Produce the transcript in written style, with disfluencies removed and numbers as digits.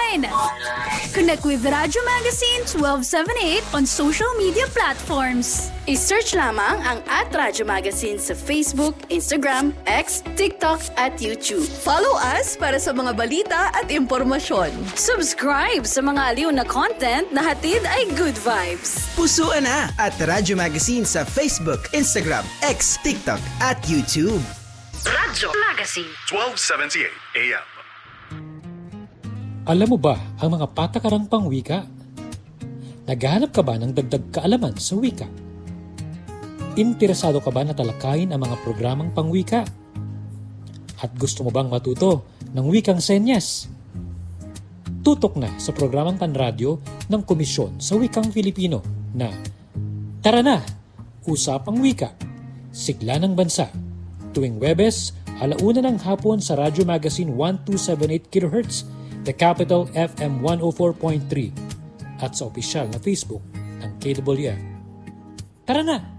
online. Connect with Radyo Magazine 1278 on social media platforms. I-search lamang ang @Radyo Magazine sa Facebook, Instagram, X, TikTok at YouTube. Follow us para sa mga balita at impormasyon. Subscribe sa mga aliw na content na hatid ay good vibes. Pusuan na at Radyo Magazine sa Facebook, Instagram, X, TikTok at YouTube. Radyo Magazine 1278 AM. Alam mo ba ang mga patakarang pangwika? Naghahanap ka ba ng dagdag kaalaman sa wika? Interesado ka ba na talakayin ang mga programang pangwika? At gusto mo bang matuto ng wikang senyas? Tutok na sa programang panradyo ng Komisyon sa Wikang Filipino na Tara na! Usapang Wika, Sigla ng Bansa, tuwing Webes, 1:00 ng hapon sa Radyo Magazine 1278 kHz, The Capital FM 104.3 at sa opisyal na Facebook ng KWF. Tara na!